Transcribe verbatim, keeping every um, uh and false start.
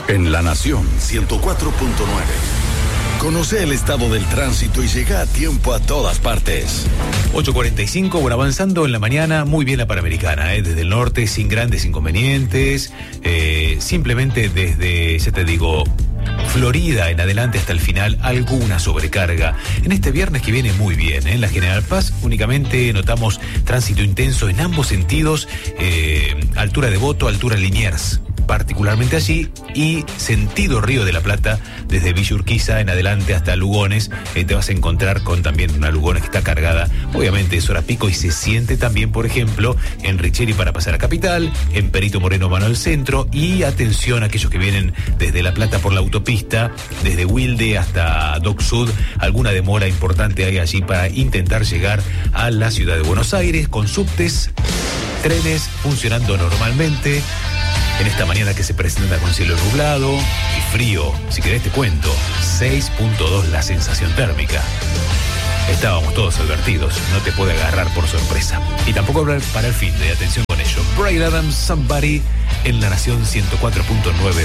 En La Nación ciento cuatro punto nueve. Conoce el estado del tránsito y llega a tiempo a todas partes. ocho cuarenta y cinco, bueno, avanzando en la mañana, muy bien la Panamericana, ¿eh? Desde el norte, sin grandes inconvenientes, eh, simplemente desde, ya te digo, Florida en adelante hasta el final, alguna sobrecarga. En este viernes que viene muy bien, ¿eh? En la General Paz únicamente notamos tránsito intenso en ambos sentidos, eh, altura de Voto, altura Liniers, particularmente allí, y sentido Río de la Plata, desde Villa Urquiza en adelante hasta Lugones, eh, te vas a encontrar con también una Lugones que está cargada, obviamente es hora pico, y se siente también, por ejemplo, en Richeri para pasar a Capital, en Perito Moreno mano al centro, y atención a aquellos que vienen desde La Plata por la autopista, desde Wilde hasta Dock Sud, alguna demora importante hay allí para intentar llegar a la ciudad de Buenos Aires, con subtes, trenes funcionando normalmente. En esta mañana que se presenta con cielo nublado y frío, si querés te cuento, seis punto dos la sensación térmica. Estábamos todos advertidos, no te puede agarrar por sorpresa. Y tampoco hablar para el fin de atención con ello. Bryan Adams, Somebody, en La Nación ciento cuatro punto nueve.